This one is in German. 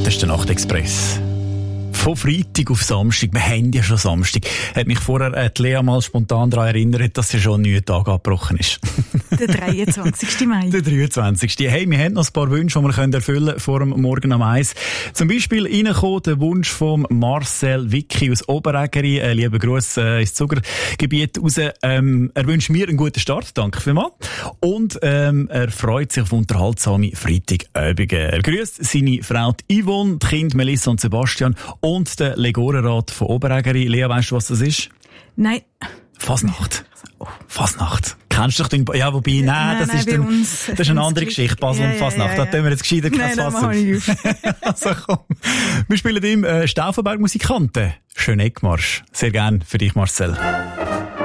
Das ist der Nachtexpress. Von Freitag auf Samstag, wir haben ja schon Samstag, hat mich vorher die Lea mal spontan daran erinnert, dass ja schon ein neuer Tag abgebrochen ist. Der 23. Mai. Der 23. Hey, wir haben noch ein paar Wünsche, die wir erfüllen können vor dem Morgen am 1. Zum Beispiel reingekommen der Wunsch von Marcel Vicky aus Oberägeri. Lieber Gruß ins Zuckergebiet raus. Er wünscht mir einen guten Start, danke vielmals. Und er freut sich auf unterhaltsame Freitagabende. Er grüßt seine Frau Yvonne, die Kinder Melissa und Sebastian und den Legorenrat von Oberägeri. Lea, weißt du, was das ist? Nein. Fasnacht. Fasnacht. Kennst du dich den... Ja, wobei, nein, das ist eine andere Geschichte. Basel und Fasnacht. Da tun wir jetzt gescheiter kein Fass auf. Also komm. Wir spielen ihm Stauffenberg Musikanten. Schönen Eckmarsch. Sehr gern für dich, Marcel.